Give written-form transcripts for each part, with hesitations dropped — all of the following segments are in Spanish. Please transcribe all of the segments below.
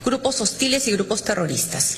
grupos hostiles y grupos terroristas.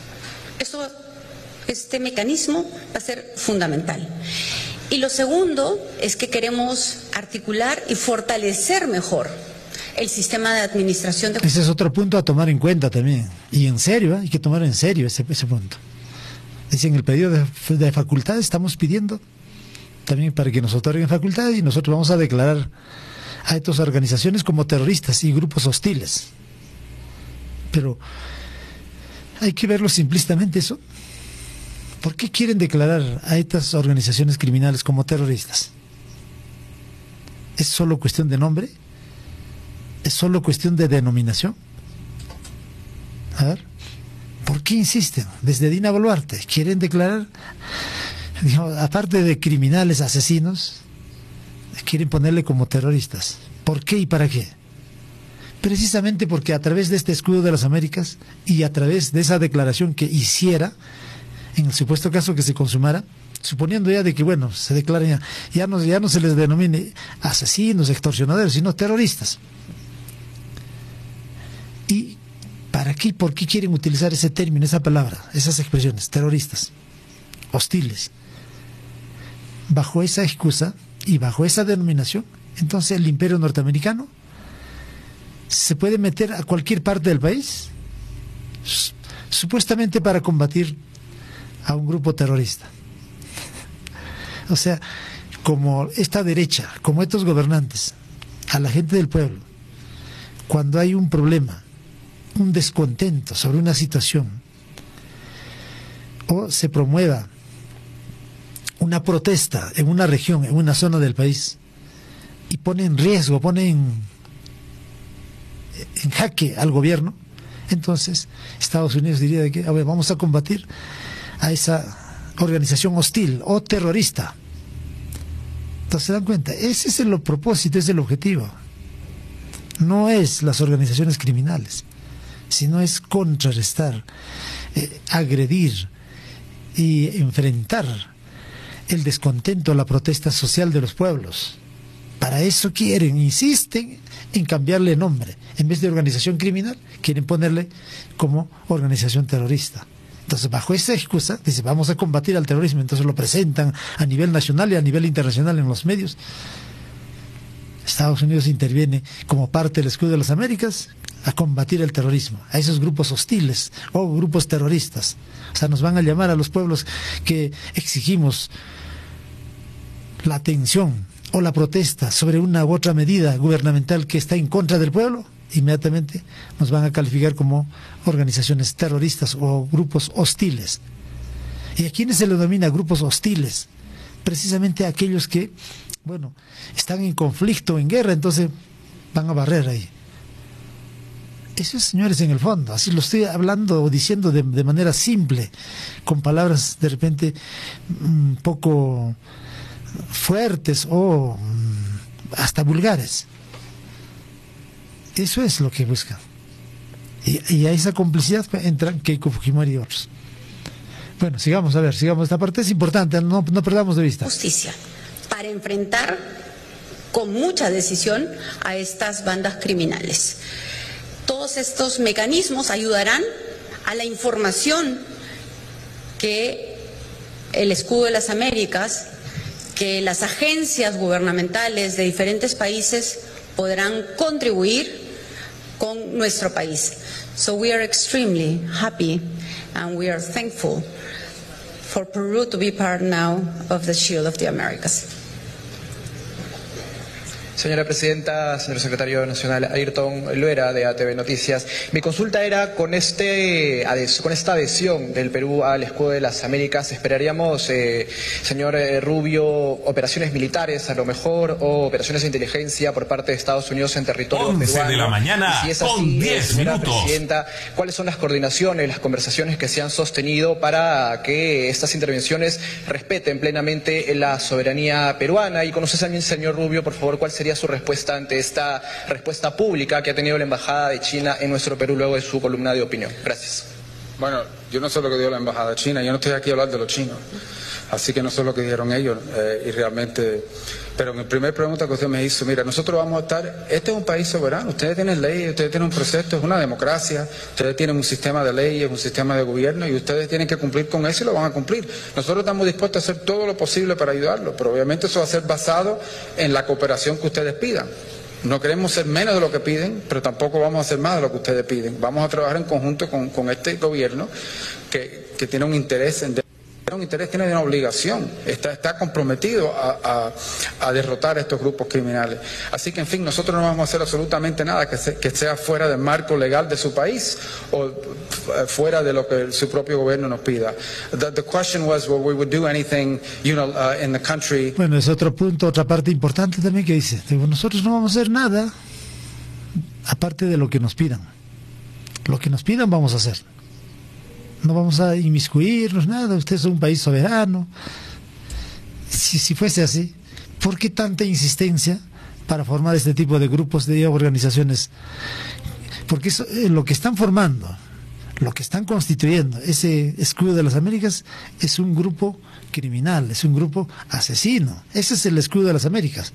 Este mecanismo va a ser fundamental. Y lo segundo es que queremos articular y fortalecer mejor el sistema de administración de... Ese es otro punto a tomar en cuenta también. Y en serio, hay que tomar en serio ese punto. Es en el pedido de facultades estamos pidiendo también para que nos otorguen facultades y nosotros vamos a declarar a estas organizaciones como terroristas y grupos hostiles. Pero hay que verlo simplistamente eso. ¿Por qué quieren declarar a estas organizaciones criminales como terroristas? ¿Es solo cuestión de nombre? ¿Es solo cuestión de denominación? A ver, ¿por qué insisten? Desde Dina Boluarte quieren declarar, digamos, aparte de criminales, asesinos, quieren ponerle como terroristas. ¿Por qué y para qué? Precisamente porque a través de este escudo de las Américas y a través de esa declaración que hiciera, en el supuesto caso que se consumara, suponiendo ya de que, bueno, se declaren ya no se les denomine asesinos, extorsionadores, sino terroristas. ¿Y para qué? ¿Por qué quieren utilizar ese término, esa palabra, esas expresiones? Terroristas, hostiles. Bajo esa excusa y bajo esa denominación, entonces el imperio norteamericano se puede meter a cualquier parte del país, supuestamente para combatir a un grupo terrorista. O sea, como esta derecha, como estos gobernantes, a la gente del pueblo, cuando hay un problema, un descontento sobre una situación, o se promueva una protesta en una región, en una zona del país, y pone en riesgo, pone en jaque al gobierno, entonces Estados Unidos diría de que, a ver, vamos a combatir a esa organización hostil o terrorista. Entonces se dan cuenta, ese es el propósito, ese es el objetivo. No es las organizaciones criminales, sino es contrarrestar, agredir y enfrentar el descontento, la protesta social de los pueblos. Para eso quieren, insisten en cambiarle nombre. En vez de organización criminal, quieren ponerle como organización terrorista. Entonces, bajo esa excusa, dice, vamos a combatir al terrorismo. Entonces lo presentan a nivel nacional y a nivel internacional en los medios. Estados Unidos interviene como parte del escudo de las Américas a combatir el terrorismo, a esos grupos hostiles o grupos terroristas. O sea, nos van a llamar a los pueblos que exigimos la atención o la protesta sobre una u otra medida gubernamental que está en contra del pueblo, inmediatamente nos van a calificar como organizaciones terroristas o grupos hostiles. ¿Y a quiénes se les denomina grupos hostiles? Precisamente a aquellos que, bueno, están en conflicto, en guerra, entonces van a barrer ahí. Eso es, señores, en el fondo, así lo estoy hablando o diciendo de manera simple, con palabras de repente un poco fuertes o hasta vulgares. Eso es lo que buscan. Y a esa complicidad entran Keiko Fujimori y otros. Bueno, sigamos esta parte, es importante, no perdamos de vista. Justicia, para enfrentar con mucha decisión a estas bandas criminales. Todos estos mecanismos ayudarán a la información que el escudo de las Américas, que las agencias gubernamentales de diferentes países podrán contribuir con nuestro país. So we are extremely happy and we are thankful for Peru to be part now of the Shield of the Americas. Señora Presidenta, señor Secretario Nacional Ayrton Loera de ATV Noticias, mi consulta era con esta adhesión del Perú al escudo de las Américas, ¿esperaríamos, señor Rubio, operaciones militares a lo mejor o operaciones de inteligencia por parte de Estados Unidos en territorio 11 peruano? de la mañana, y si es con así, 10 señora minutos. Presidenta, ¿cuáles son las coordinaciones, las conversaciones que se han sostenido para que estas intervenciones respeten plenamente la soberanía peruana? Y conoce también, señor Rubio, por favor, ¿cuál sería su respuesta ante esta respuesta pública que ha tenido la Embajada de China en nuestro Perú luego de su columna de opinión? Gracias. Bueno, yo no sé lo que dio la embajada china, yo no estoy aquí a hablar de los chinos, así que no sé lo que dijeron ellos y realmente... Pero mi primera pregunta que usted me hizo, mira, nosotros vamos a estar, este es un país soberano, ustedes tienen leyes, ustedes tienen un proceso, es una democracia, ustedes tienen un sistema de leyes, un sistema de gobierno y ustedes tienen que cumplir con eso y lo van a cumplir. Nosotros estamos dispuestos a hacer todo lo posible para ayudarlos, pero obviamente eso va a ser basado en la cooperación que ustedes pidan. No queremos ser menos de lo que piden, pero tampoco vamos a hacer más de lo que ustedes piden. Vamos a trabajar en conjunto con este gobierno que tiene un interés tiene una obligación, está comprometido a derrotar a estos grupos criminales. Así que, en fin, nosotros no vamos a hacer absolutamente nada que sea fuera del marco legal de su país o fuera de lo que su propio gobierno nos pida. The question was, well, we would do anything, in the country. Bueno, es otro punto, otra parte importante también que dice, nosotros no vamos a hacer nada aparte de lo que nos pidan. Lo que nos pidan vamos a hacer. No vamos a inmiscuirnos, nada, usted es un país soberano. Si fuese así, ¿por qué tanta insistencia para formar este tipo de grupos, de organizaciones? Porque eso, lo que están formando, lo que están constituyendo, ese escudo de las Américas, es un grupo criminal, es un grupo asesino. Ese es el escudo de las Américas.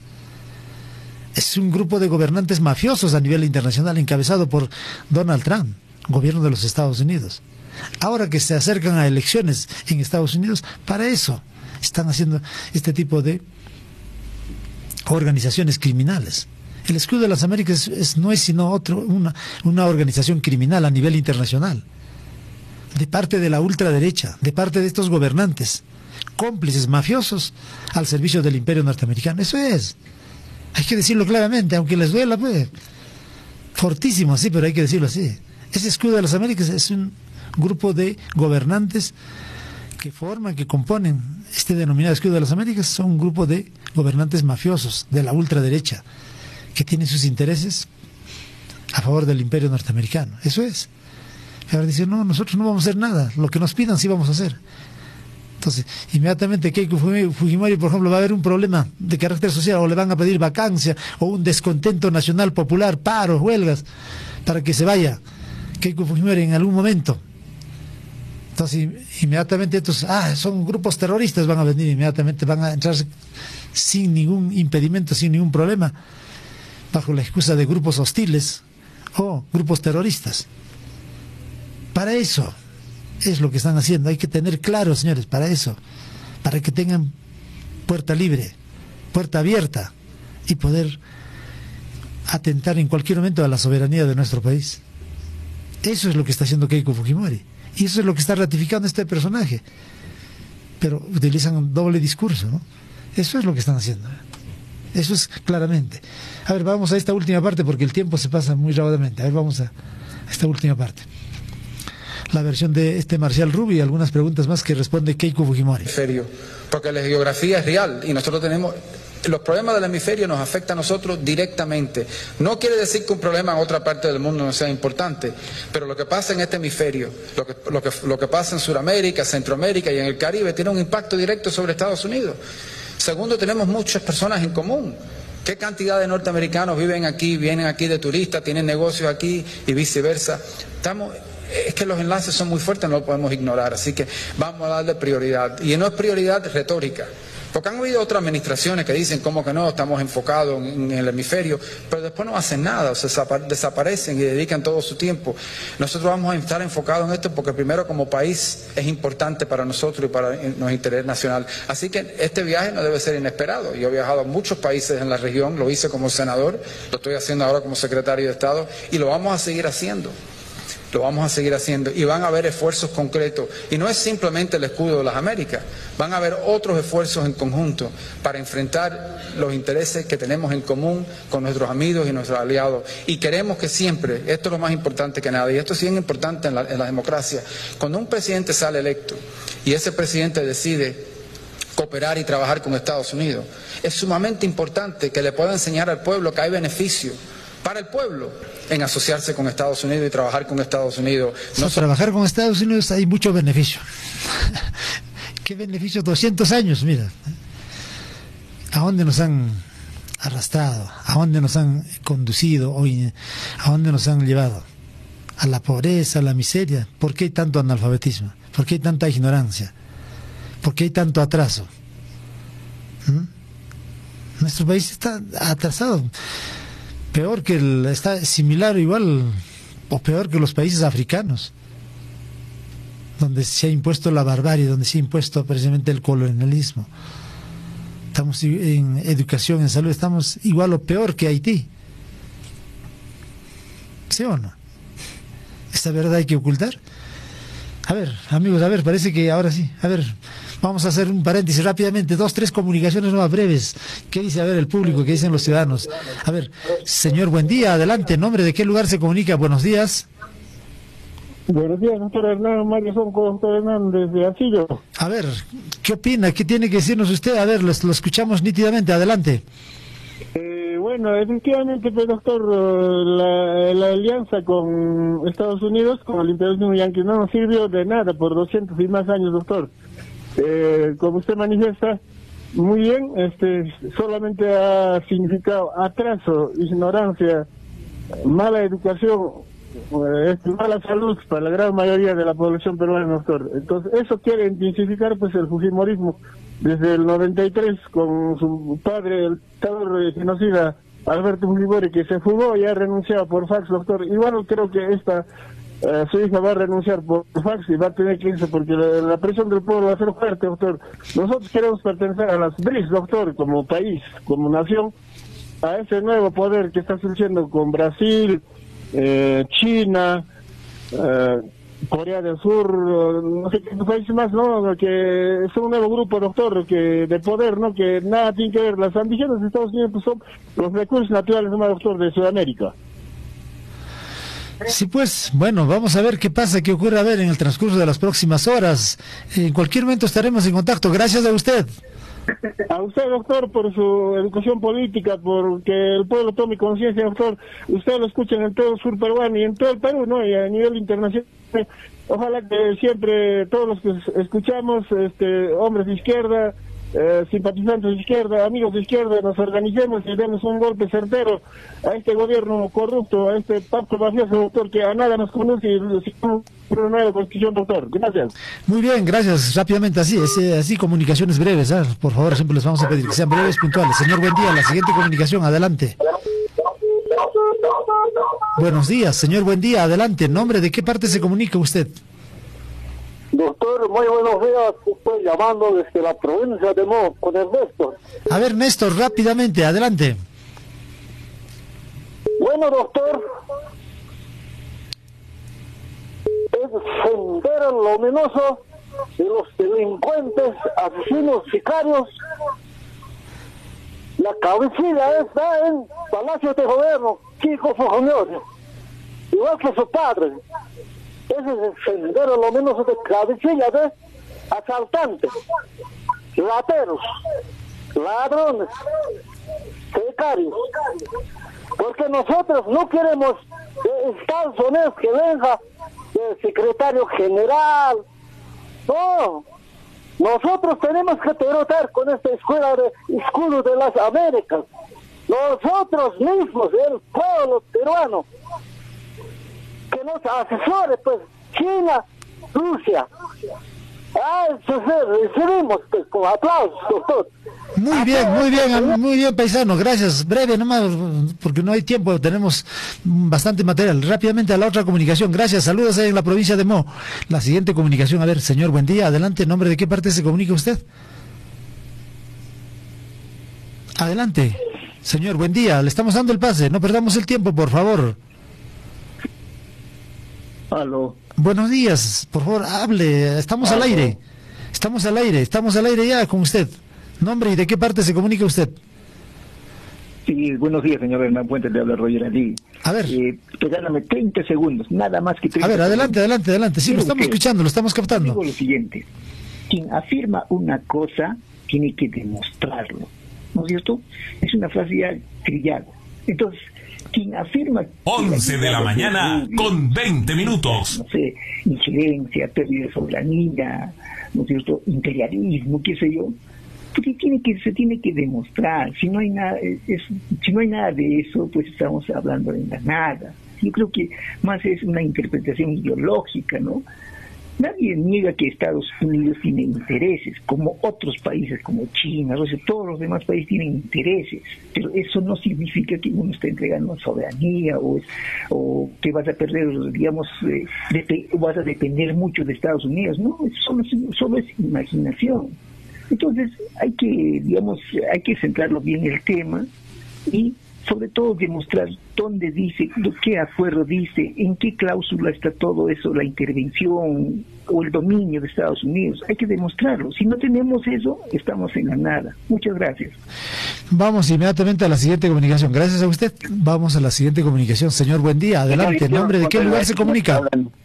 Es un grupo de gobernantes mafiosos a nivel internacional, encabezado por Donald Trump, gobierno de los Estados Unidos. Ahora que se acercan a elecciones en Estados Unidos, para eso están haciendo este tipo de organizaciones criminales. El escudo de las Américas no es sino una organización criminal a nivel internacional, de parte de la ultraderecha, de parte de estos gobernantes, cómplices mafiosos al servicio del imperio norteamericano. Eso es. Hay que decirlo claramente, aunque les duela, pues, fortísimo, sí, pero hay que decirlo así. Ese escudo de las Américas es un grupo de gobernantes que componen este denominado escudo de las Américas. Son un grupo de gobernantes mafiosos de la ultraderecha que tienen sus intereses a favor del imperio norteamericano. Eso es. Ahora dicen, no, nosotros no vamos a hacer nada, lo que nos pidan sí vamos a hacer. Entonces, inmediatamente Keiko Fujimori, por ejemplo, va a haber un problema de carácter social, o le van a pedir vacancia, o un descontento nacional popular, paros, huelgas, para que se vaya Keiko Fujimori en algún momento. Entonces, inmediatamente estos, son grupos terroristas, van a venir inmediatamente, van a entrar sin ningún impedimento, sin ningún problema, bajo la excusa de grupos hostiles o grupos terroristas. Para eso es lo que están haciendo. Hay que tener claro, señores, para eso, para que tengan puerta libre, puerta abierta, y poder atentar en cualquier momento a la soberanía de nuestro país. Eso es lo que está haciendo Keiko Fujimori. Y eso es lo que está ratificando este personaje. Pero utilizan un doble discurso, ¿no? Eso es lo que están haciendo. Eso es claramente. A ver, vamos a esta última parte porque el tiempo se pasa muy rápidamente. A ver, vamos a esta última parte. La versión de Marcial Rubio y algunas preguntas más que responde Keiko Fujimori. Porque la geografía es real y nosotros tenemos... Los problemas del hemisferio nos afectan a nosotros directamente. No quiere decir que un problema en otra parte del mundo no sea importante, pero lo que pasa en este hemisferio, lo que pasa en Sudamérica, Centroamérica y en el Caribe tiene un impacto directo sobre Estados Unidos. Segundo, tenemos muchas personas en común. ¿Qué cantidad de norteamericanos vienen aquí de turistas, tienen negocios aquí y viceversa? Es que los enlaces son muy fuertes, no lo podemos ignorar, así que vamos a darle prioridad. Y no es prioridad retórica. Porque han habido otras administraciones que dicen como que no, estamos enfocados en el hemisferio, pero después no hacen nada, o sea, desaparecen y dedican todo su tiempo. Nosotros vamos a estar enfocados en esto porque primero como país es importante para nosotros y para nuestro interés nacional. Así que este viaje no debe ser inesperado. Yo he viajado a muchos países en la región, lo hice como senador, lo estoy haciendo ahora como secretario de Estado y lo vamos a seguir haciendo. Lo vamos a seguir haciendo y van a haber esfuerzos concretos y no es simplemente el escudo de las Américas, van a haber otros esfuerzos en conjunto para enfrentar los intereses que tenemos en común con nuestros amigos y nuestros aliados y queremos que siempre, esto es lo más importante que nada y esto sí es importante en la democracia, cuando un presidente sale electo y ese presidente decide cooperar y trabajar con Estados Unidos, es sumamente importante que le pueda enseñar al pueblo que hay beneficio para el pueblo en asociarse con Estados Unidos y trabajar con Estados Unidos. Trabajar con Estados Unidos hay mucho beneficio. ¿Qué beneficio? 200 años, mira. ¿A dónde nos han arrastrado? ¿A dónde nos han conducido? ¿A dónde nos han llevado? a la pobreza, a la miseria. ¿Por qué hay tanto analfabetismo? ¿Por qué hay tanta ignorancia? ¿Por qué hay tanto atraso? Nuestro país está atrasado, peor que está similar o igual o peor que los países africanos, donde se ha impuesto la barbarie, donde se ha impuesto precisamente el colonialismo. Estamos en educación, en salud, estamos igual o peor que Haití. ¿Sí o no? ¿Esta verdad hay que ocultar? A ver, amigos, a ver, parece que ahora sí. A ver, vamos a hacer un paréntesis rápidamente, 2, 3 comunicaciones más breves. ¿Qué dice, a ver, el público? ¿Qué dicen los ciudadanos? A ver, señor, buen día, adelante. ¿En nombre de qué lugar se comunica? Buenos días. Buenos días, doctor Hernán, Mario Sonco, doctor Hernán, desde Asillo. A ver, ¿qué opina? ¿Qué tiene que decirnos usted? A ver, lo escuchamos nítidamente, adelante. Bueno, efectivamente, pues, doctor, la alianza con Estados Unidos, con el imperialismo yanqui, no nos sirvió de nada por 200 y más años, doctor. Como usted manifiesta, muy bien, solamente ha significado atraso, ignorancia, mala educación, mala salud para la gran mayoría de la población peruana, doctor. Entonces, eso quiere intensificar pues el fujimorismo desde el 93 con su padre, el dictador genocida Alberto Fujimori, que se fugó y ha renunciado por fax, doctor. Igual creo que su hija va a renunciar por fax y va a tener que irse porque la presión del pueblo va a ser fuerte, doctor. Nosotros queremos pertenecer a las BRICS, doctor, como país, como nación, a ese nuevo poder que está surgiendo con Brasil, China, Corea del Sur, no sé qué países más, ¿no? Que es un nuevo grupo, doctor, que de poder, ¿no? Que nada tiene que ver. Las ambiciones de Estados Unidos pues, son los recursos naturales, ¿no, doctor, de Sudamérica? Sí, pues, bueno, vamos a ver qué pasa, qué ocurre, a ver, en el transcurso de las próximas horas. En cualquier momento estaremos en contacto. Gracias a usted. A usted, doctor, por su educación política, porque el pueblo tome conciencia, doctor. Usted lo escucha en todo el sur peruano y en todo el Perú, ¿no? Y a nivel internacional. Ojalá que siempre todos los que escuchamos, hombres de izquierda, simpatizantes de izquierda, amigos de izquierda, nos organicemos y demos un golpe certero a este gobierno corrupto, a este pacto mafioso, doctor, que a nada nos conoce y una nueva constitución, doctor. Gracias. Muy bien, gracias. Rápidamente, así comunicaciones breves, ¿eh? Por favor, siempre les vamos a pedir que sean breves, puntuales. Señor, buen día. La siguiente comunicación, adelante. Buenos días, señor, buen día, adelante. ¿En nombre de qué parte se comunica usted? Doctor, muy buenos días. Estoy llamando desde la provincia de Mo, con Ernesto. A ver, Néstor, rápidamente, adelante. Bueno, doctor, es sendero luminoso de los delincuentes, asesinos, sicarios. La cabecilla está en Palacio de Gobierno, Kiko Fujimori, igual que su padre. Ese es el sendero luminoso de cabecilla de asaltantes, rateros, ladrones, sicarios. Porque nosotros no queremos de Estados Unidos que venga el secretario general. No, nosotros tenemos que derrotar con esta escudo de las Américas. Nosotros mismos, el pueblo peruano, que nos asesore, pues, China, Rusia. Recibimos pues, con aplausos, doctor. Muy bien, paisano, gracias. Breve nomás, porque no hay tiempo, tenemos bastante material. Rápidamente a la otra comunicación, gracias, saludos en la provincia de Mo. La siguiente comunicación, a ver, señor, buen día, adelante, ¿en nombre de qué parte se comunica usted? Adelante, señor, buen día, le estamos dando el pase, no perdamos el tiempo, por favor. Aló. Buenos días, por favor, hable, estamos al aire ya con usted. ¿Nombre y de qué parte se comunica usted? Sí, buenos días, señor Hernán Puente, le habla Roger allí. A ver. Regálame 30 segundos, nada más que 30 segundos. A ver, segundos. adelante, sí, lo estamos escuchando, lo estamos captando. Digo lo siguiente, quien afirma una cosa tiene que demostrarlo, ¿no es cierto? Es una frase ya trillada. Entonces, quien afirma... 11 de la mañana con 20 minutos. No sé, injerencia, pérdida de soberanía, ¿no es cierto? Imperialismo, qué sé yo. Porque se tiene que demostrar. Si no hay nada, si no hay nada de eso, pues estamos hablando de la nada. Yo creo que más es una interpretación ideológica, ¿no? Nadie niega que Estados Unidos tiene intereses, como otros países, como China, Rusia, todos los demás países tienen intereses, pero eso no significa que uno esté entregando soberanía o que vas a perder, digamos, vas a depender mucho de Estados Unidos, ¿no? Solo es imaginación. Entonces hay que centrarlo bien el tema y sobre todo demostrar dónde dice, qué acuerdo dice, en qué cláusula está todo eso, la intervención o el dominio de Estados Unidos. Hay que demostrarlo. Si no tenemos eso, estamos en la nada. Muchas gracias. Vamos inmediatamente a la siguiente comunicación. Gracias a usted. Vamos a la siguiente comunicación. Señor, buen día. Adelante. ¿En nombre de qué lugar se comunica?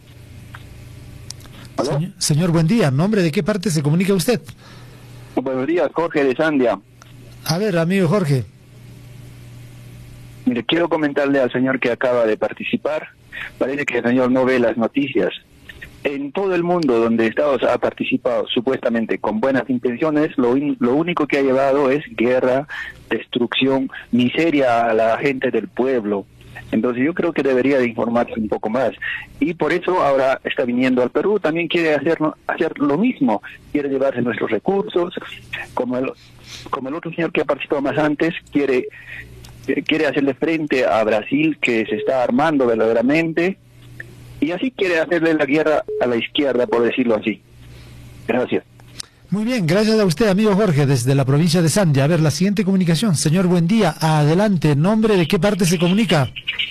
Señor, buen día. ¿En nombre de qué parte se comunica usted? Buenos días, Jorge de Sandia. A ver, amigo Jorge. Mire, quiero comentarle al señor que acaba de participar, parece que el señor no ve las noticias. En todo el mundo donde Estados ha participado supuestamente con buenas intenciones, lo único que ha llevado es guerra, destrucción, miseria a la gente del pueblo. Entonces yo creo que debería de informarse un poco más. Y por eso ahora está viniendo al Perú, también quiere hacer lo mismo, quiere llevarse nuestros recursos, como el otro señor que ha participado más antes, quiere hacerle frente a Brasil, que se está armando verdaderamente, y así quiere hacerle la guerra a la izquierda, por decirlo así. Gracias. Muy bien, gracias a usted, amigo Jorge, desde la provincia de Sandia. A ver, la siguiente comunicación. Señor, buen día. Adelante. ¿En nombre de qué parte se comunica?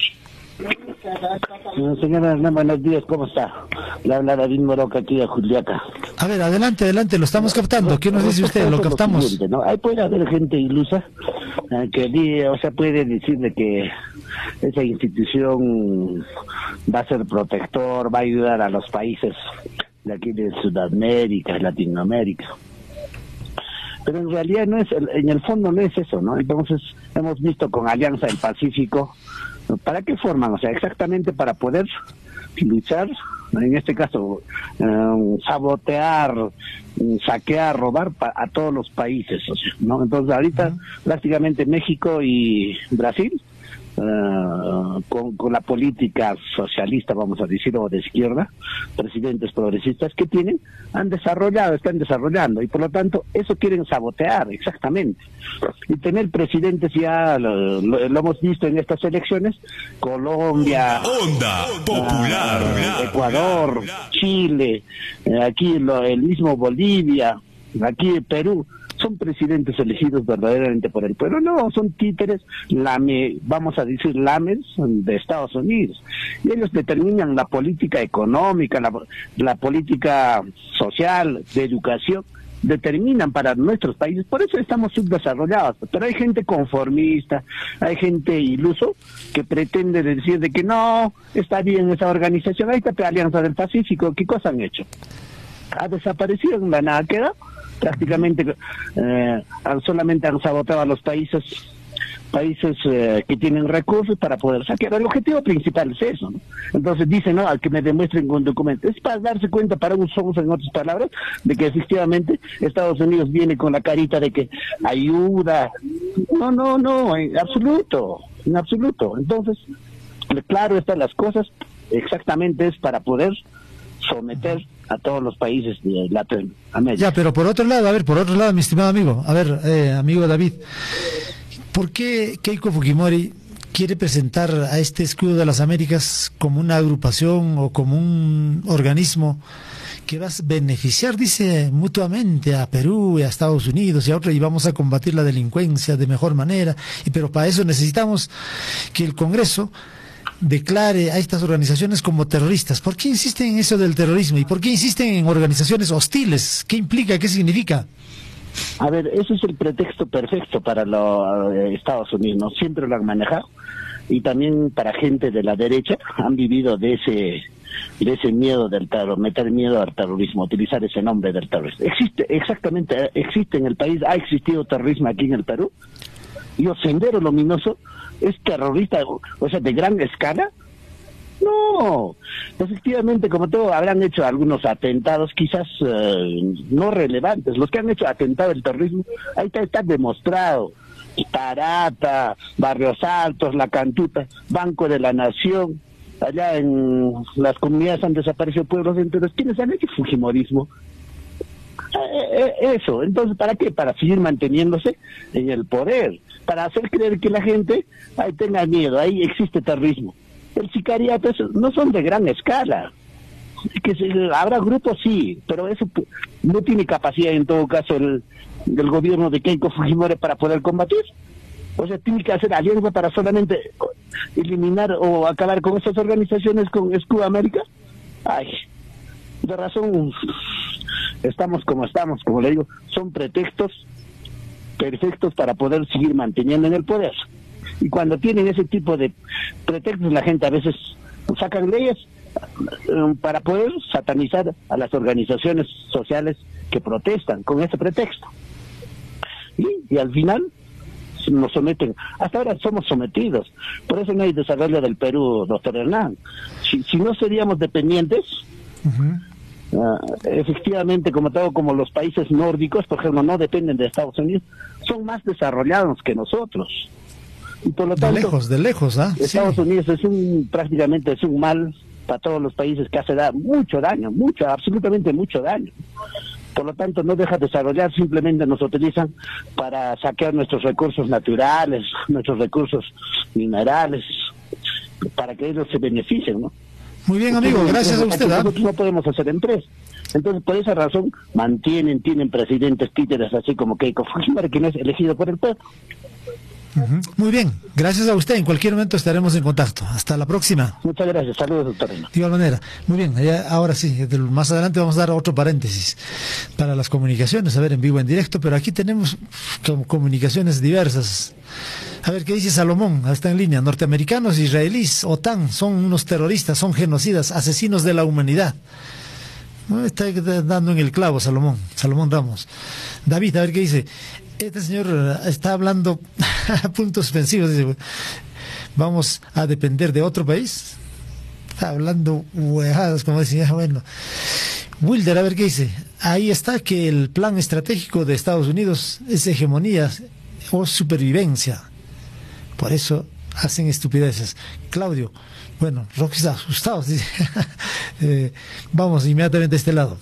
Señora Hernán, buenos días, ¿cómo está? Le habla David Moroca aquí de Juliaca. A ver, adelante, lo estamos captando. ¿Qué nos dice usted? Lo captamos. Siguiente, ¿no? Ahí puede haber gente ilusa que puede decir de que esa institución va a ser protector, va a ayudar a los países de aquí de Sudamérica, Latinoamérica. Pero en realidad en el fondo no es eso, ¿no? Entonces hemos visto con Alianza del Pacífico, ¿para qué forman? O sea, exactamente para poder luchar, en este caso, sabotear, saquear, robar a todos los países, o sea, ¿no? Entonces ahorita prácticamente México y Brasil, con la política socialista, vamos a decir, o de izquierda, presidentes progresistas que están desarrollando, y por lo tanto eso quieren sabotear, exactamente. Y tener presidentes ya lo hemos visto en estas elecciones: Colombia, Onda Popular, Ecuador, Chile, aquí el mismo Bolivia, aquí Perú. Son presidentes elegidos verdaderamente por el pueblo, no, son títeres, vamos a decir lames de Estados Unidos, y ellos determinan la política económica, la política social, de educación, determinan para nuestros países. Por eso estamos subdesarrollados, pero hay gente conformista, hay gente iluso que pretende decir de que no, está bien esa organización. Ahí está la Alianza del Pacífico, ¿qué cosa han hecho? Ha desaparecido, en la nada queda. Prácticamente solamente han saboteado a los países que tienen recursos para poder saquear. El objetivo principal es eso, ¿no? Entonces dicen, no, al que me demuestren con documentos. Es para darse cuenta, para un sonso, en otras palabras, de que efectivamente Estados Unidos viene con la carita de que ayuda. No, en absoluto. Entonces, claro están las cosas, exactamente es para poder someter a todos los países de Latinoamérica. Ya, pero por otro lado, mi estimado amigo, amigo David, ¿por qué Keiko Fujimori quiere presentar a este escudo de las Américas como una agrupación o como un organismo que va a beneficiar, dice, mutuamente a Perú y a Estados Unidos y a otros, y vamos a combatir la delincuencia de mejor manera? Pero para eso necesitamos que el Congreso declare a estas organizaciones como terroristas. ¿Por qué insisten en eso del terrorismo? ¿Y por qué insisten en organizaciones hostiles? ¿Qué implica? ¿Qué significa? A ver, ese es el pretexto perfecto para los Estados Unidos, ¿no? Siempre lo han manejado, y también para gente de la derecha han vivido de ese miedo del terror, meter miedo al terrorismo, utilizar ese nombre del terrorismo. Existe en el país, ha existido terrorismo aquí en el Perú, y Sendero Luminoso es terrorista, o sea, de gran escala. No, efectivamente, como todo, habrán hecho algunos atentados, quizás no relevantes. Los que han hecho atentado del terrorismo, ahí está demostrado. Tarata, Barrios Altos, La Cantuta, Banco de la Nación, allá en las comunidades han desaparecido pueblos enteros. ¿Quiénes han hecho fujimorismo? Eso. Entonces, ¿para qué? Para seguir manteniéndose en el poder, para hacer creer que la gente ahí tenga miedo, ahí existe terrorismo. El sicariato no son de gran escala. Habrá grupos, sí, pero eso no tiene capacidad en todo caso el gobierno de Keiko Fujimori para poder combatir. O sea, tiene que hacer alianza para solamente eliminar o acabar con estas organizaciones, con Escudo América. Ay, de razón estamos, como le digo, son pretextos perfectos para poder seguir manteniendo en el poder. Y cuando tienen ese tipo de pretextos, la gente a veces sacan leyes para poder satanizar a las organizaciones sociales que protestan con ese pretexto. Y al final nos someten. Hasta ahora somos sometidos. Por eso no hay desarrollo del Perú, doctor Hernán. Si no seríamos dependientes, efectivamente, como los países nórdicos, por ejemplo, no dependen de Estados Unidos, son más desarrollados que nosotros. Y por lo tanto, de lejos, Estados Unidos prácticamente es un mal para todos los países que hace mucho daño, absolutamente mucho daño. Por lo tanto, no deja de desarrollar, simplemente nos utilizan para saquear nuestros recursos naturales, nuestros recursos minerales, para que ellos se beneficien, ¿no? Muy bien, amigo, gracias a usted. Nosotros no podemos hacer empresa. Entonces, por esa razón, tienen presidentes títeres así como Keiko Fujimori, que no es elegido por el pueblo. Muy bien, gracias a usted. En cualquier momento estaremos en contacto. Hasta la próxima. Muchas gracias, saludos, doctor. De igual manera. Muy bien, ahora sí, más adelante vamos a dar otro paréntesis para las comunicaciones, a ver, en vivo, en directo, pero aquí tenemos comunicaciones diversas. A ver, ¿qué dice Salomón? Está en línea. Norteamericanos, israelíes, OTAN, son unos terroristas, son genocidas, asesinos de la humanidad. Está dando en el clavo Salomón Ramos. David, a ver qué dice. Este señor está hablando a puntos suspensivos. Dice, ¿vamos a depender de otro país? Está hablando huejadas, como decía. Bueno, Wilder, a ver qué dice. Ahí está que el plan estratégico de Estados Unidos es hegemonía o supervivencia. Por eso hacen estupideces. Claudio, bueno, Rocky está asustado. Dice. Vamos inmediatamente a este lado.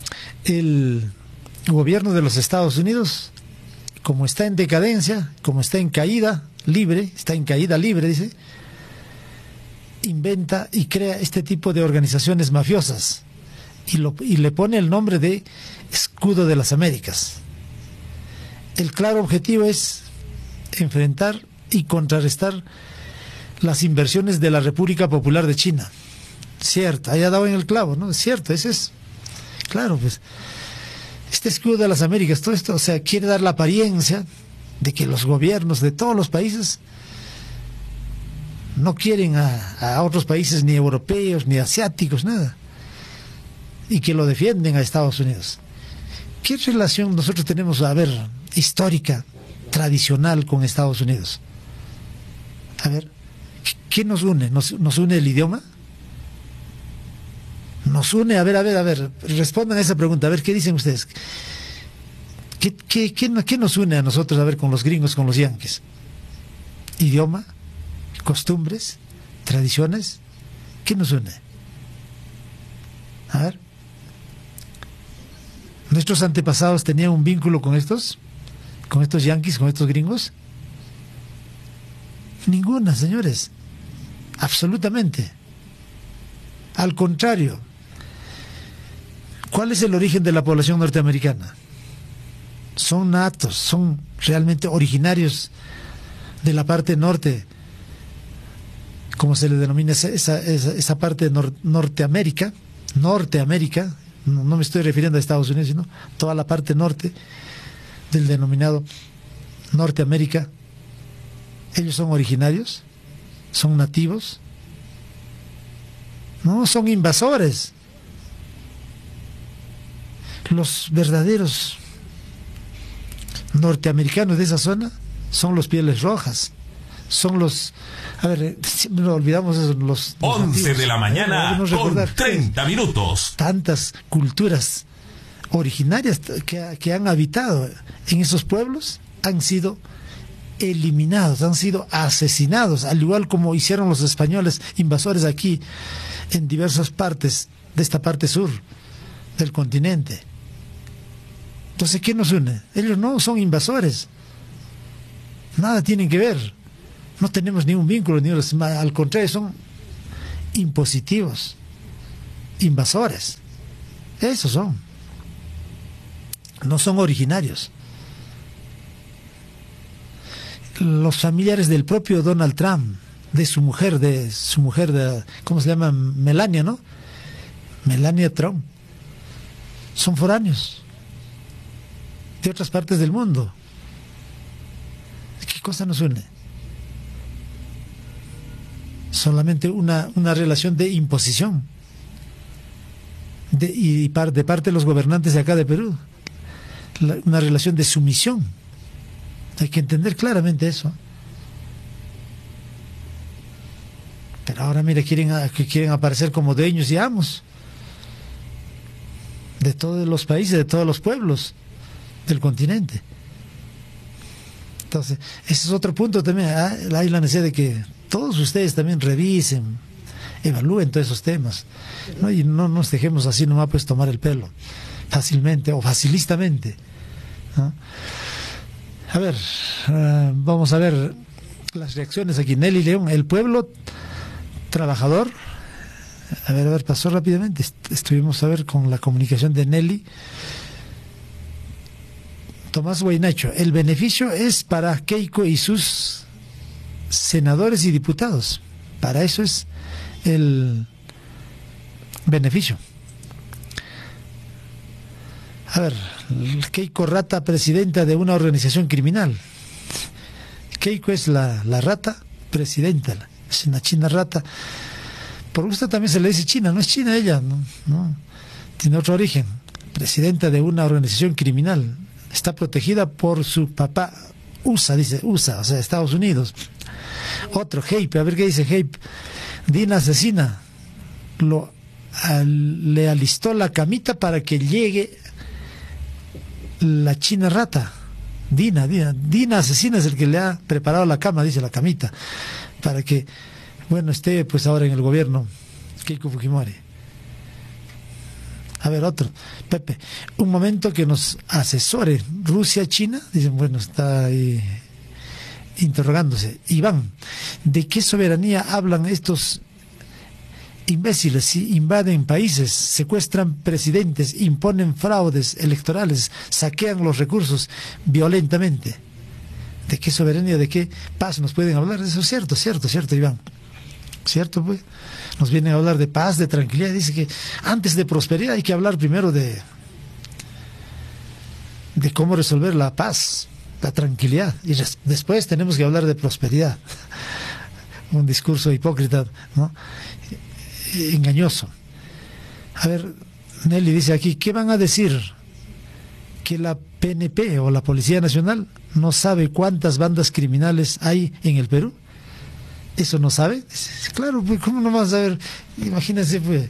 El gobierno de los Estados Unidos, como está en decadencia, como está en caída libre, dice, inventa y crea este tipo de organizaciones mafiosas y le pone el nombre de Escudo de las Américas. El claro objetivo es enfrentar y contrarrestar las inversiones de la República Popular de China. Cierto, haya dado en el clavo, ¿no? Es cierto, ese es. Claro, pues. Este Escudo de las Américas, todo esto, o sea, quiere dar la apariencia de que los gobiernos de todos los países no quieren a otros países ni europeos, ni asiáticos, nada. Y que lo defienden a Estados Unidos. ¿Qué relación nosotros tenemos, a ver, histórica, tradicional con Estados Unidos? A ver, ¿qué nos une? ¿Nos une el idioma? Nos une, a ver, respondan a esa pregunta, a ver, ¿qué dicen ustedes? ¿Qué nos une a nosotros, a ver, con los gringos, con los yanquis? ¿Idioma? ¿Costumbres? ¿Tradiciones? ¿Qué nos une? A ver. ¿Nuestros antepasados tenían un vínculo con estos yanquis, con estos gringos? Ninguna, señores. Absolutamente. Al contrario. ¿Cuál es el origen de la población norteamericana? Son natos, son realmente originarios de la parte norte, como se le denomina esa parte de Norteamérica, no me estoy refiriendo a Estados Unidos, sino toda la parte norte del denominado Norteamérica. Ellos son originarios, son nativos, no son invasores. Los verdaderos norteamericanos de esa zona son los pieles rojas, son los, a ver, siempre nos olvidamos de los 11 nativos. De la mañana con 30 minutos. Tantas culturas originarias que han habitado en esos pueblos han sido eliminados, han sido asesinados, al igual como hicieron los españoles invasores aquí en diversas partes de esta parte sur del continente. Entonces, ¿qué nos une? Ellos no son invasores, nada tienen que ver, no tenemos ningún vínculo, al contrario, son impositivos, invasores, esos son, no son originarios. Los familiares del propio Donald Trump, de su mujer, ¿cómo se llama? Melania, ¿no? Melania Trump, son foráneos de otras partes del mundo. ¿Qué cosa nos une? Solamente una relación de imposición de parte de los gobernantes de acá de Perú, una relación de sumisión. Hay que entender claramente eso. Pero ahora mira, quieren aparecer como dueños y amos de todos los países, de todos los pueblos del continente. Entonces, ese es otro punto también. Hay la necesidad de que todos ustedes también revisen, evalúen todos esos temas, ¿no? Y no nos dejemos así nomás pues tomar el pelo fácilmente o facilistamente, ¿no? A ver, vamos a ver las reacciones aquí. Nelly León, el pueblo trabajador. A ver, pasó rápidamente. Estuvimos a ver con la comunicación de Nelly. Tomás Guaynacho, el beneficio es para Keiko y sus senadores y diputados. Para eso es el beneficio. A ver, Keiko Rata, presidenta de una organización criminal. Keiko es la rata presidenta, es una china rata. Por gusto también se le dice china, no es china ella, no, tiene otro origen. Presidenta de una organización criminal, está protegida por su papá USA, o sea, Estados Unidos. Otro, Heipe, a ver qué dice Heipe. Dina asesina, le alistó la camita para que llegue la china rata. Dina asesina es el que le ha preparado la cama, dice, la camita, para que, bueno, esté pues ahora en el gobierno Keiko Fujimori. A ver, otro, Pepe, un momento que nos asesore Rusia, China, dicen, bueno, está ahí interrogándose. Iván, ¿de qué soberanía hablan estos imbéciles? Si invaden países, secuestran presidentes, imponen fraudes electorales, saquean los recursos violentamente. ¿De qué soberanía, de qué paz nos pueden hablar? Eso es cierto, Iván. ¿Cierto, pues? Nos vienen a hablar de paz, de tranquilidad. Dice que antes de prosperidad hay que hablar primero de cómo resolver la paz, la tranquilidad, y después tenemos que hablar de prosperidad. Un discurso hipócrita, ¿no? Engañoso. A ver, Nelly dice aquí, ¿qué van a decir? ¿Que la PNP o la Policía Nacional no sabe cuántas bandas criminales hay en el Perú? ¿Eso no sabe? Claro, pues ¿cómo no vas a saber? Imagínense, pues.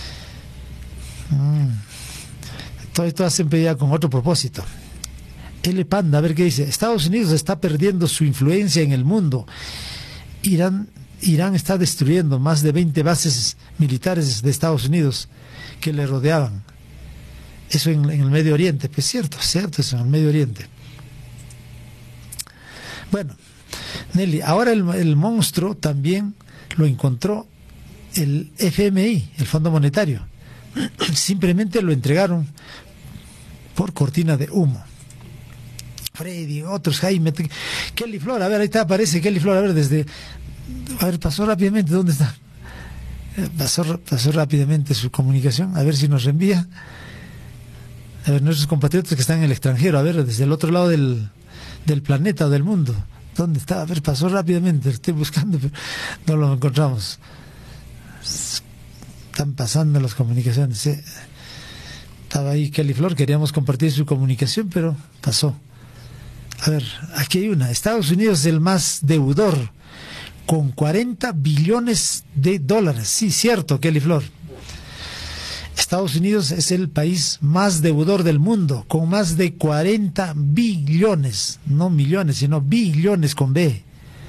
Todo siempre ya con otro propósito. L. Panda, a ver qué dice. Estados Unidos está perdiendo su influencia en el mundo. Irán está destruyendo más de 20 bases militares de Estados Unidos que le rodeaban. Eso en el Medio Oriente. Pues cierto, eso en el Medio Oriente. Bueno, Nelly, ahora el monstruo también lo encontró el FMI, el Fondo Monetario. Simplemente lo entregaron por cortina de humo. Freddy, otros, Jaime, Kelly Flor, a ver, ahí está, aparece Kelly Flor, a ver, pasó rápidamente, ¿dónde está? Pasó rápidamente su comunicación, a ver si nos reenvía. A ver, nuestros compatriotas que están en el extranjero, a ver, desde el otro lado del planeta o del mundo, ¿dónde está? A ver, pasó rápidamente, estoy buscando, pero no lo encontramos. Están pasando las comunicaciones, ¿sí? Estaba ahí Kelly Flor, queríamos compartir su comunicación, pero pasó. A ver, aquí hay una. Estados Unidos es el más deudor, con 40 billones de dólares. Sí, cierto, Kelly Flor. Estados Unidos es el país más deudor del mundo, con más de 40 billones, no millones, sino billones con B.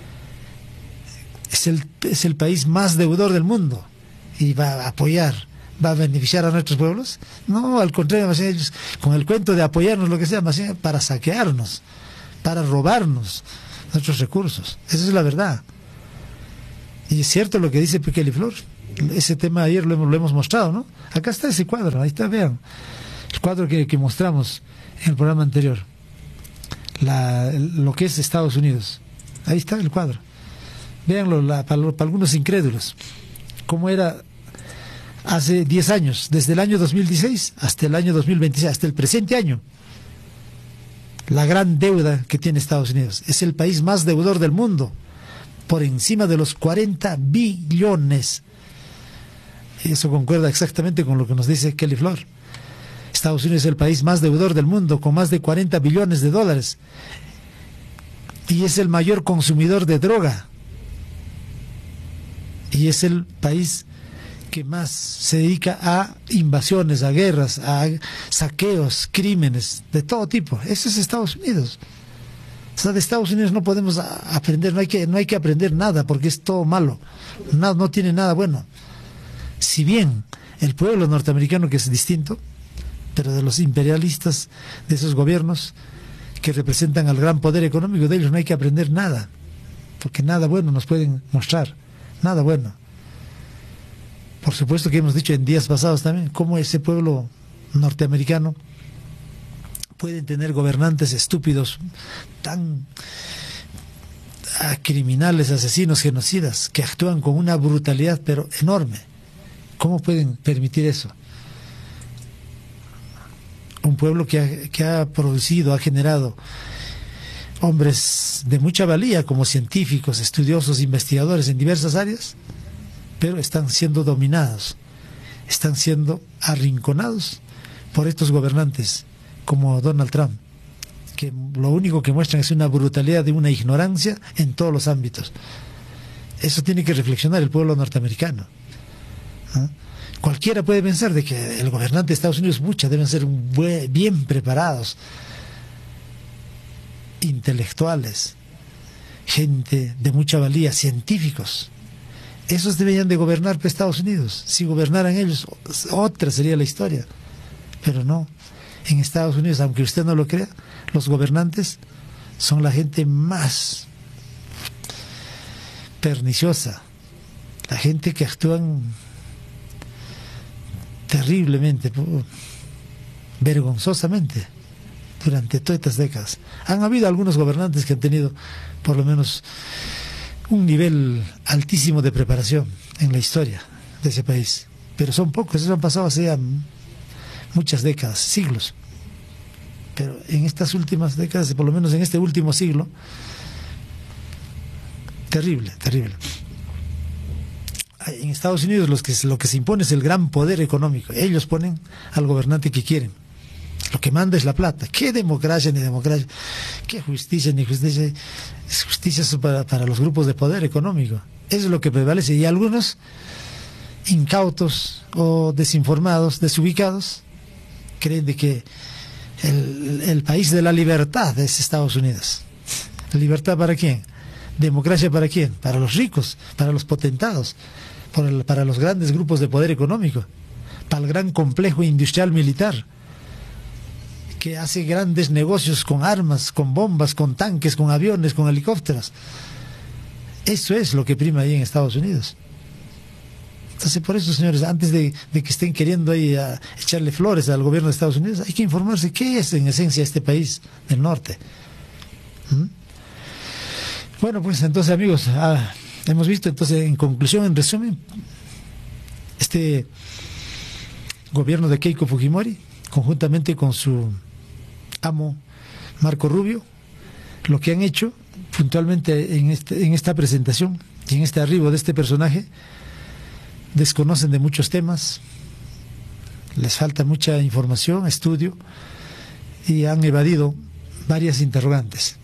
Es el país más deudor del mundo y va a apoyar, va a beneficiar a nuestros pueblos. No, al contrario, más bien ellos con el cuento de apoyarnos, lo que sea, más bien para saquearnos, para robarnos nuestros recursos. Esa es la verdad. Y es cierto lo que dice Kelly Flor. Ese tema ayer lo hemos mostrado, ¿no? Acá está ese cuadro, ahí está, vean. El cuadro que mostramos en el programa anterior. Lo que es Estados Unidos. Ahí está el cuadro. Véanlo para algunos incrédulos. Cómo era hace 10 años, desde el año 2016 hasta el año 2026, hasta el presente año. La gran deuda que tiene Estados Unidos. Es el país más deudor del mundo, por encima de los 40 billones. Y eso concuerda exactamente con lo que nos dice Kelly Flor. Estados Unidos es el país más deudor del mundo, con más de 40 billones de dólares. Y es el mayor consumidor de droga. Y es el país que más se dedica a invasiones, a guerras, a saqueos, crímenes, de todo tipo. Eso es Estados Unidos. O sea, de Estados Unidos no podemos aprender, no hay que aprender nada, porque es todo malo. No tiene nada bueno. Si bien el pueblo norteamericano, que es distinto, pero de los imperialistas, de esos gobiernos que representan al gran poder económico de ellos, no hay que aprender nada, porque nada bueno nos pueden mostrar, nada bueno. Por supuesto que hemos dicho en días pasados también cómo ese pueblo norteamericano pueden tener gobernantes estúpidos, tan criminales, asesinos, genocidas, que actúan con una brutalidad pero enorme. ¿Cómo pueden permitir eso? Un pueblo que ha producido, ha generado hombres de mucha valía como científicos, estudiosos, investigadores en diversas áreas, pero están siendo dominados, están siendo arrinconados por estos gobernantes como Donald Trump, que lo único que muestran es una brutalidad y una ignorancia en todos los ámbitos. Eso tiene que reflexionar el pueblo norteamericano. ¿Ah? Cualquiera puede pensar de que el gobernante de Estados Unidos, deben ser bien preparados, intelectuales, gente de mucha valía, científicos. Esos deberían de gobernar para Estados Unidos. Si gobernaran ellos, otra sería la historia. Pero no. En Estados Unidos, aunque usted no lo crea, los gobernantes son la gente más perniciosa, la gente que actúan terriblemente, vergonzosamente durante todas estas décadas. Han habido algunos gobernantes que han tenido por lo menos un nivel altísimo de preparación en la historia de ese país, pero son pocos. Eso han pasado hace muchas décadas, siglos, pero en estas últimas décadas, por lo menos en este último siglo, terrible. En Estados Unidos lo que se impone es el gran poder económico. Ellos ponen al gobernante que quieren. Lo que manda es la plata. ¿Qué democracia ni democracia? ¿Qué justicia ni justicia? Es justicia para los grupos de poder económico. Eso es lo que prevalece. Y algunos incautos o desinformados, desubicados, creen de que el país de la libertad es Estados Unidos. ¿Libertad para quién? ¿Democracia para quién? Para los ricos, para los potentados, para los grandes grupos de poder económico, para el gran complejo industrial militar, que hace grandes negocios con armas, con bombas, con tanques, con aviones, con helicópteros. Eso es lo que prima ahí en Estados Unidos. Entonces, por eso, señores, antes de que estén queriendo ahí a echarle flores al gobierno de Estados Unidos, hay que informarse qué es en esencia este país del norte. Bueno, pues entonces, amigos, hemos visto, entonces, en conclusión, en resumen, este gobierno de Keiko Fujimori, conjuntamente con su amo Marco Rubio, lo que han hecho puntualmente en esta presentación y en este arribo de este personaje, desconocen de muchos temas, les falta mucha información, estudio, y han evadido varias interrogantes.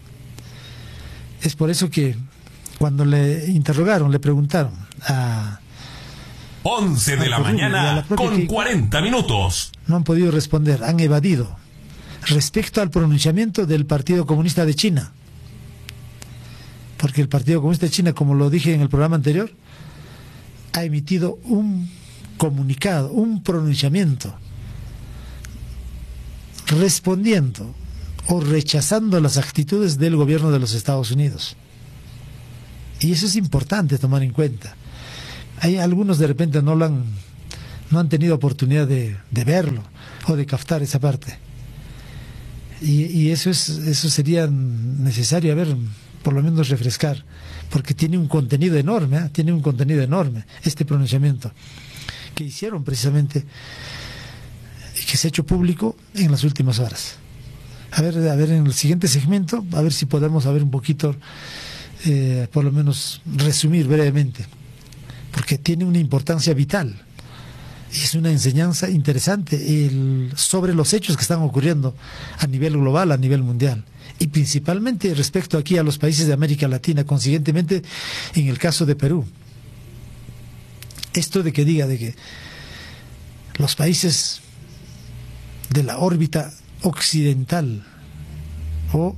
Es por eso que cuando le interrogaron, le preguntaron a 11 de la mañana con 40 minutos. No han podido responder, han evadido respecto al pronunciamiento del Partido Comunista de China. Porque el Partido Comunista de China, como lo dije en el programa anterior, ha emitido un comunicado, un pronunciamiento respondiendo o rechazando las actitudes del gobierno de los Estados Unidos. Y eso es importante tomar en cuenta. Hay algunos de repente no han tenido oportunidad de verlo o de captar esa parte. Y eso sería necesario, por lo menos refrescar, porque tiene un contenido enorme, tiene un contenido enorme este pronunciamiento que hicieron precisamente y que se ha hecho público en las últimas horas. A ver en el siguiente segmento, a ver si podemos un poquito, por lo menos resumir brevemente, porque tiene una importancia vital y es una enseñanza interesante sobre los hechos que están ocurriendo a nivel global, a nivel mundial, y principalmente respecto aquí a los países de América Latina, consiguientemente en el caso de Perú. Esto de que diga de que los países de la órbita occidental o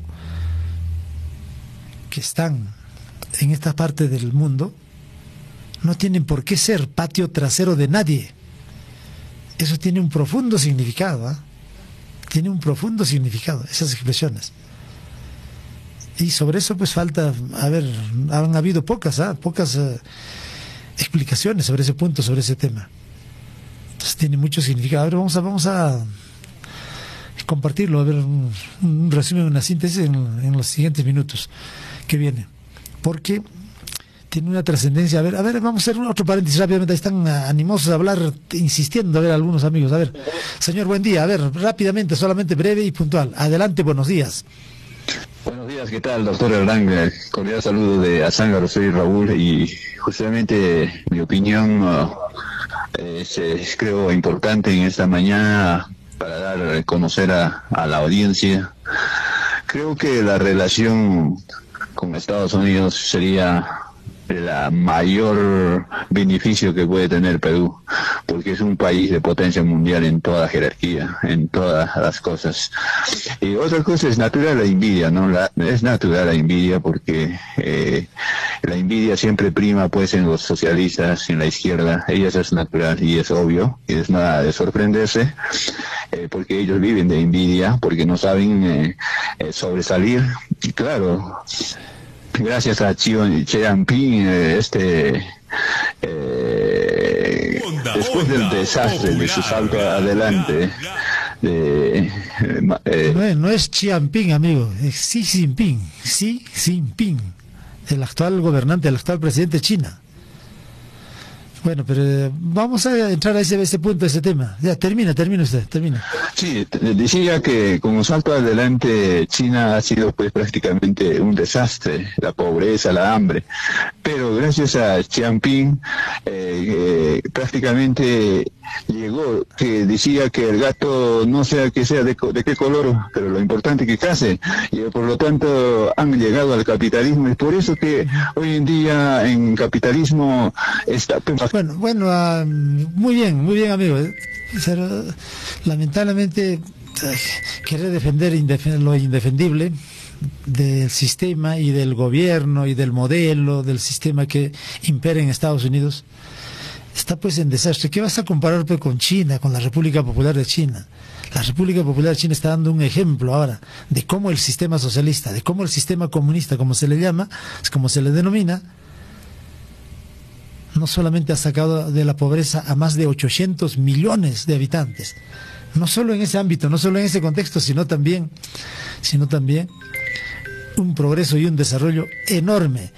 que están en esta parte del mundo no tienen por qué ser patio trasero de nadie. Eso tiene un profundo significado, tiene un profundo significado esas expresiones. Y sobre eso pues falta, han habido pocas explicaciones sobre ese punto, sobre ese tema. Entonces tiene mucho significado. Vamos a compartirlo, un resumen, una síntesis en los siguientes minutos que vienen, porque tiene una trascendencia. Vamos a hacer otro paréntesis rápidamente. Ahí están animosos a hablar, insistiendo, algunos amigos. Señor, buen día. Rápidamente, solamente breve y puntual. Adelante, buenos días. Buenos días, ¿qué tal, doctor Erlang? Cordial saludo de Azángaro, soy Raúl, y justamente mi opinión es creo importante en esta mañana para dar a conocer a la audiencia. Creo que la relación con Estados Unidos sería la mayor beneficio que puede tener Perú, porque es un país de potencia mundial en toda jerarquía, en todas las cosas. Y otra cosa, es natural la envidia, ¿no? Es natural la envidia porque la envidia siempre prima pues en los socialistas, en la izquierda. Eso es natural y es obvio, y es nada de sorprenderse, porque ellos viven de envidia, porque no saben sobresalir. Y claro, gracias a Xi Jinping, después del desastre de su salto adelante, no es Xi Jinping, amigo, es Xi Jinping, el actual gobernante, el actual presidente de China. Bueno, pero vamos a entrar a ese punto, a ese tema. Ya, termina usted. Sí, decía que con un salto adelante China ha sido pues prácticamente un desastre, la pobreza, la hambre, pero gracias a Xi Jinping prácticamente llegó, que decía que el gato no sea que sea de qué color, pero lo importante es que case, y por lo tanto han llegado al capitalismo, y por eso que hoy en día en capitalismo está... Bueno, muy bien, amigo. Pero, lamentablemente, querer defender lo indefendible del sistema y del gobierno y del modelo del sistema que impera en Estados Unidos está pues en desastre. ¿Qué vas a comparar pues con China, con la República Popular de China? La República Popular de China está dando un ejemplo ahora de cómo el sistema socialista, de cómo el sistema comunista, como se le llama, como se le denomina, no solamente ha sacado de la pobreza a más de 800 millones de habitantes, no solo en ese ámbito, no solo en ese contexto, sino también un progreso y un desarrollo enorme,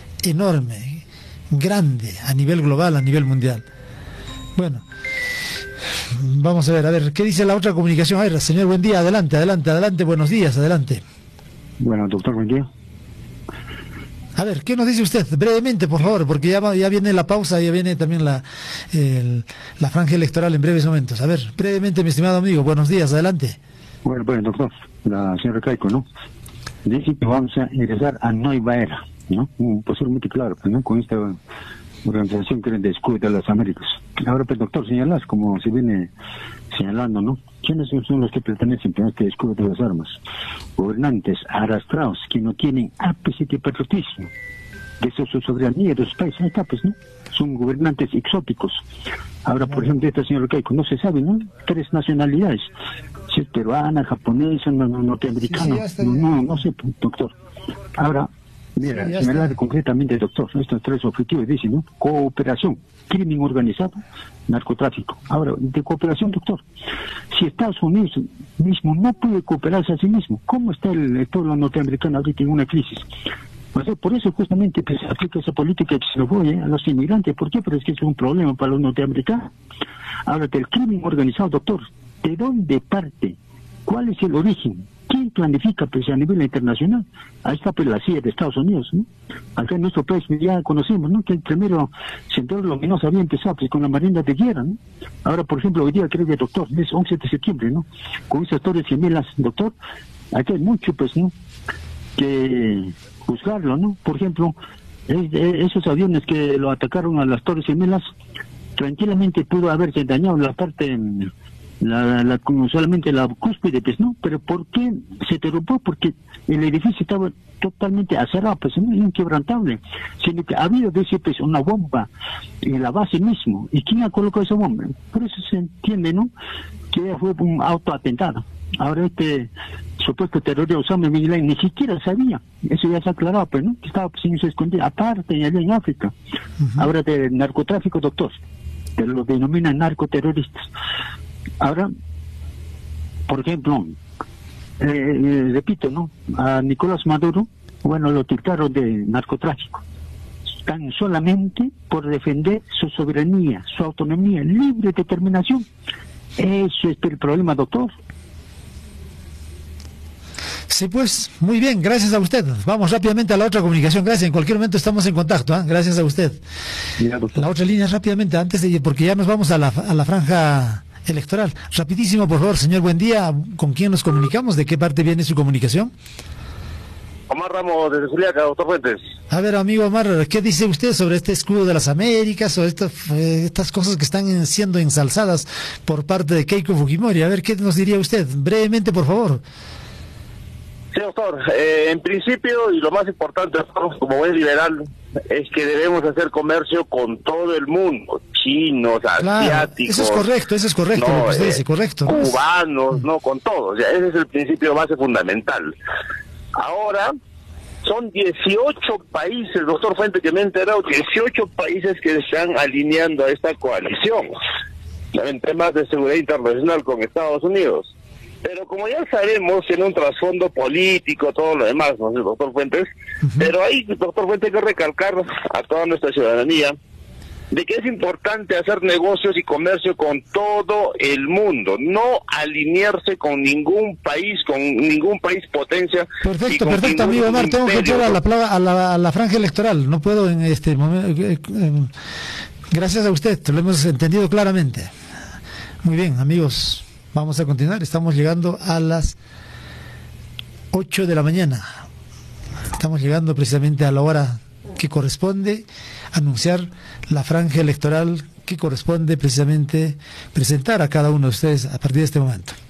grande, a nivel global, a nivel mundial. Bueno, vamos a ver, ¿qué dice la otra comunicación? A ver, señor, buen día, adelante, buenos días, adelante. Bueno, doctor, buen día. A ver, ¿qué nos dice usted? Brevemente, por favor, porque ya viene la pausa, ya viene también la franja electoral en breves momentos. A ver, brevemente, mi estimado amigo, buenos días, adelante. Bueno, doctor, la señora Caico, ¿no? Dice que vamos a ingresar a nueva era, ¿no? Posiblemente claro, ¿no? Con esta organización que descuida las Américas. Ahora, pues, doctor, señalas, como se viene señalando, ¿no? ¿Quiénes son los que pertenecen a este escudo de las armas? Gobernantes arrastrados que no tienen ápice de patriotismo de su soberanía de sus países. Ahí está, pues, ¿no? Son gobernantes exóticos. Ahora, por ejemplo, esta señora Keiko, no se sabe, ¿no? 3 nacionalidades. Si es peruana, japonesa, norteamericana. Sí, no sé, doctor. Ahora, mira, sí, señalar concretamente, doctor, estos 3 objetivos dicen, ¿no? Cooperación, crimen organizado, narcotráfico. Ahora, de cooperación, doctor, si Estados Unidos mismo no puede cooperarse a sí mismo, ¿cómo está el pueblo norteamericano ahorita en una crisis? O sea, por eso justamente pues, aplica esa política de xenofobia a los inmigrantes. ¿Por qué? Pero es que es un problema para los norteamericanos. Ahora, del crimen organizado, doctor, ¿de dónde parte? ¿Cuál es el origen? ¿Quién planifica pues, a nivel internacional? Ahí está pues, la CIA de Estados Unidos, ¿no? Acá en nuestro país ya conocemos, ¿no? Que el primero Centro Luminoso había empezado pues, con la Marina de Guerra, ¿no? Ahora, por ejemplo, hoy día creo que, doctor, es 11 de septiembre, ¿no? Con esas torres gemelas, doctor, aquí hay mucho, pues, ¿no? Que juzgarlo, ¿no? Por ejemplo, esos aviones que lo atacaron a las Torres Gemelas, tranquilamente pudo haberse dañado la parte, solamente la cúspide, pues, ¿no? Pero ¿por qué se derrumbó? Porque el edificio estaba totalmente acerrado, pues, ¿no? Inquebrantable, sino que ha habido, dice, pues, una bomba en la base mismo. ¿Y quién ha colocado esa bomba? Por eso se entiende, ¿no? Que fue un autoatentado. Ahora este supuesto terrorista Osama Bin Laden ni siquiera sabía, eso ya se ha aclarado, pues, ¿no? Que estaba pues, se escondía aparte allá en África. Ahora del narcotráfico, doctor, que lo denominan narcoterroristas. Ahora, por ejemplo, repito, ¿no? A Nicolás Maduro, bueno, lo tildaron de narcotráfico, tan solamente por defender su soberanía, su autonomía, libre determinación. Eso es el problema, doctor. Sí, pues, muy bien, gracias a usted. Vamos rápidamente a la otra comunicación. Gracias, en cualquier momento estamos en contacto, ¿eh? Gracias a usted. La otra línea rápidamente, antes de, porque ya nos vamos a la franja electoral. Rapidísimo, por favor, señor, buen día. ¿Con quién nos comunicamos? ¿De qué parte viene su comunicación? Omar Ramos, desde Juliaca, doctor Fuentes. A ver, amigo Omar, ¿qué dice usted sobre este escudo de las Américas o estas cosas que están siendo ensalzadas por parte de Keiko Fujimori? A ver, ¿qué nos diría usted? Brevemente, por favor. Sí, doctor. En principio, y lo más importante, como buen liberal, es que debemos hacer comercio con todo el mundo, chinos, asiáticos. Eso es correcto, no, lo que usted dice, correcto. Cubanos, no, con todos. O sea, ese es el principio base fundamental. Ahora, son 18 países, doctor Fuente, que me he enterado, 18 países que se están alineando a esta coalición en temas de seguridad internacional con Estados Unidos. Pero como ya sabemos, tiene un trasfondo político, todo lo demás, ¿no, doctor Fuentes? Pero ahí, doctor Fuentes, hay que recalcar a toda nuestra ciudadanía de que es importante hacer negocios y comercio con todo el mundo, no alinearse con ningún país potencia. Perfecto, amigo Omar, tengo que entrar a la franja electoral, no puedo en este momento. Gracias a usted, lo hemos entendido claramente. Muy bien, amigos, vamos a continuar, estamos llegando a las 8 de la mañana, estamos llegando precisamente a la hora que corresponde anunciar la franja electoral que corresponde precisamente presentar a cada uno de ustedes a partir de este momento.